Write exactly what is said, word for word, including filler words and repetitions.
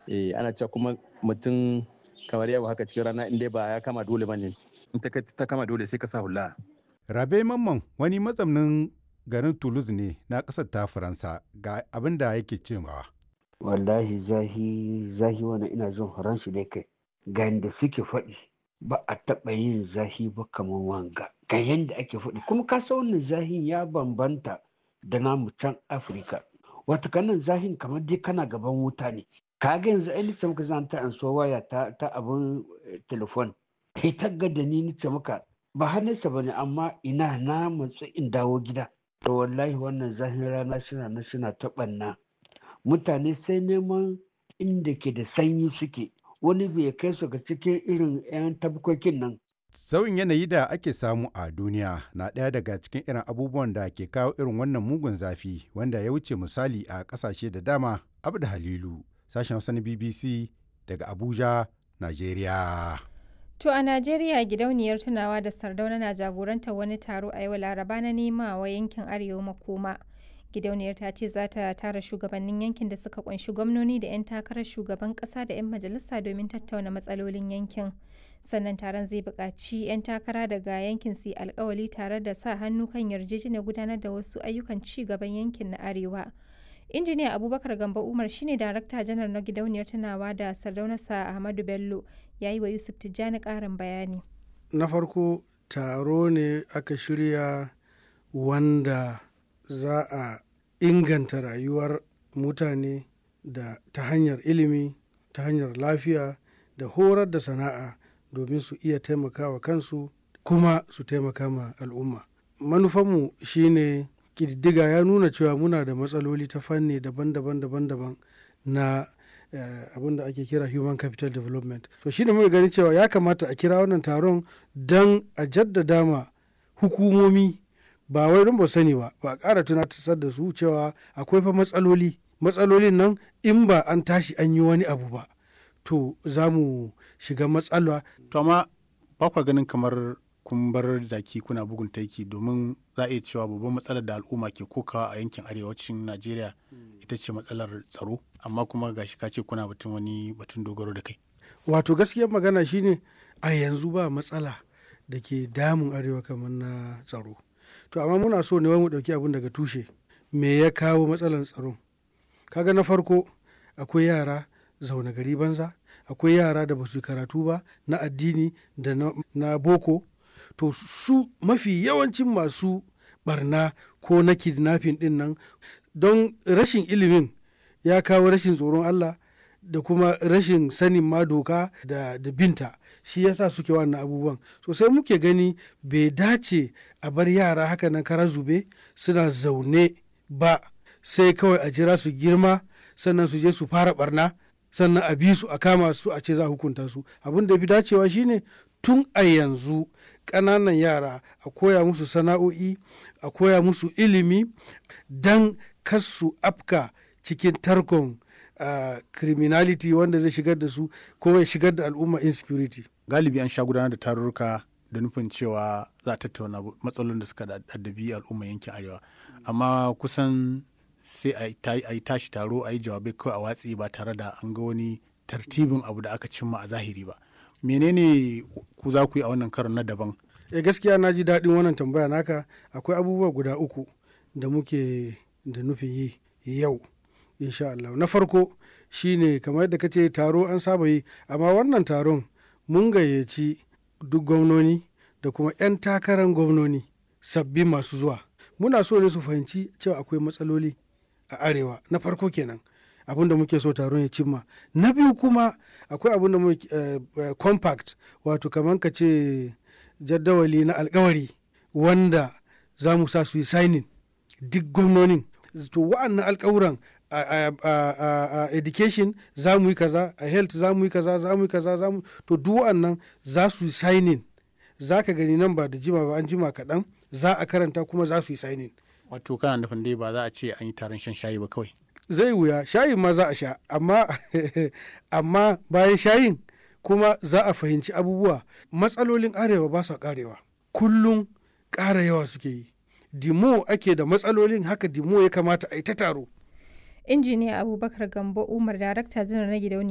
Eh ana cewa kuma mutum kamar yau haka cikin rana in dai ba ya kama dole bane. In ta ta kama dole sai ka sa hula. Rabe Mamman wani mazaunin garin Toulouse ne na ƙasar ta Faransa ga abin da yake cewa. Wallahi zahi zahi wani ina jin horon shi dai kai. Ga yanda suke faɗi ba a taɓa yin zahi ba kamar wanga. Ga yanda ake faɗi kuma ka san wannan zahin ya bambanta da namu can Afirka. Wata kanan zahin kamar dai kana gaban wuta ne. Ka ga yanzu ai nace maka zan ta an so waya ta ta abun telefon. Kai ta ga da ni nace maka ba hannunsa bane amma ina na matsu in dawo gida. To wallahi wannan zahin rana suna na suna ta ɓanna. Mutane sai neman inda ke da sanyi suke wani bai kai su ga cikin irin 'yan tabkokin nan. Sauyin yanayi da ake samu a duniya na ɗaya daga cikin irin abubuwan da ke kawo irin wannan mugun zafi wanda ya wuce misali a ƙasashe da dama. Abda Halilu, sashen Hausa na B B C daga Abuja, Najeriya. To a Najeriya gidauniyar tunawa da Sardauna na jagorantar wani taro a yau Laraba na nema wa yankin Arewa makoma. Gidauniyar ta ce za ta tara shugabannin yankin da suka kunshi gwamnoni da 'yan takarar shugaban kasa da 'yan majalisa domin tattauna matsalolin yankin. Sannan taron zai buƙaci 'yan takara daga yankin su yi alkawali tare da sa hannu kan yarjejeniyar gudanar da wasu ayyukan ci gaban yankin na Arewa. Injiniya Abubakar Gambo Umar shine darakta janar na gidauniyar tunawa da Sardauna Sa Ahmadu Bello ya yi wa Yusuf Tijjani ƙarin bayani. Na farko taro ne aka shirya wanda za a inganta rayuwar mutane da ta hanyar ilimi, ta hanyar lafiya da horar da sana'a domin su iya taimakawa kansu kuma su taimaka ma al'umma. Manufanmu shine ƙididdiga ya nuna cewa muna da matsaloli ta fanni daban-daban daban-daban na uh, abin da ake kira human capital development. To shine muka gani cewa ya kamata a kira wannan taron don a jaddada ma hukumomi ba wai don ba sani ba ba a ƙara tunatar da su cewa akwai fa matsaloli matsalolin nan in ba an tashi an yi wani abu ba to za mu shiga matsala. To amma ba kwa ganin kamar kun bar zaki kuna bugun taiki domin za a iya cewa babban matsalar da al'umma ke kokawa a yankin arewacin Najeriya ita ce matsalar tsaro amma kuma gashi ka ce kuna batun wani batun dogaro da kai. Wato gaskiyar magana shine a yanzu ba matsala da ke damun arewa kamar na tsaro. To amma muna so ne mu ɗauki abin daga tushe me ya kawo matsalar tsaron. Kaga na farko akwai yara zaune gari banza, akwai yara da ba su karatu ba na addini da na, na boko. To su mafi yawancin masu barna ko na kidnapping din nan don rashin ilimin ya kawo rashin tsoron Allah da kuma rashin sanin ma doka da, da binta shi yasa suke wannan abubuwan. So sai muke gani bai dace a bar yara haka nan kara zube suna zaune ba sai kawai a jira su girma sannan su je su fara barna sannan a bi su a kama su a ce za a hukunta su. Abin da fi dacewa shine tun a yanzu ƙananan yara a koya musu sana'o'i a koya musu ilimi don kar su afka cikin tarkon uh, criminality wanda zai shigar da su ko ya shigar da al'umma insecurity. Galibi an sha gudanar da tarurruka da nufin cewa za a tattauna matsalolin da suka addabi al'umma yankin arewa amma kusan sai a yi tashi taro a yi jawabai kawai a watsi ba tare da an ga wani tartibin abu da aka cimma a zahiri ba. Menene ku za ku yi a wannan karon na daban? E gaskiya na ji daɗin wannan tambaya naka. Akwai abubuwa guda uku da muke da nufin yi yau insha Allah. Na farko shine kamar yadda kace taro an saba yi amma wannan taron mun gayyaci duk gwamnoni da kuma 'yan takarar gwamnoni sabbin masu zuwa. Muna so ne su fahimci cewa akwai matsaloli a arewa. Na farko kenan abin da muke so taron ya cimma. Na biyu kuma akwai abin da muke uh, uh, compact wato kamar ka ce jaddawali na alkawari wanda za mu sa su yi signing duk gwamnonin. To wa'annan alkawuran a uh, uh, uh, uh, education za mu yi kaza, a health za mu yi kaza, za mu yi kaza, za mu to duk wa'annan za su yi signing. Za ka gani nan ba da jima ba an jima kaɗan za a karanta kuma za su yi signing. Wato kana nufin dai ba za a ce an yi taron shan shayi ba kawai. Zai wuya shayin ma za a sha amma amma bayan shayin kuma za a fahimci abubuwa. Matsalolin arewa ba su karewa kullum ƙara yawa suke yi. Dimo ake da matsalolin haka dimo ya kamata a yi ta taro. Injiniya Abubakar Gambo Umar darakta janar na gidauniyar